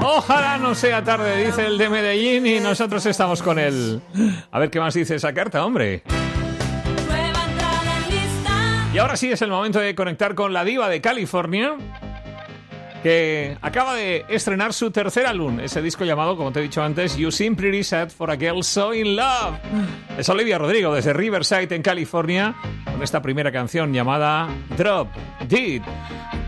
Ojalá no sea tarde, dice el de Medellín, y nosotros estamos con él. A ver qué más dice esa carta, hombre. Nueva entrada en lista. Y ahora sí es el momento de conectar con la diva de California, que acaba de estrenar su tercer álbum, ese disco llamado, como te he dicho antes, You Seem Pretty Sad for a Girl So In Love. Es Olivia Rodrigo desde Riverside en California, con esta primera canción llamada Drop Dead.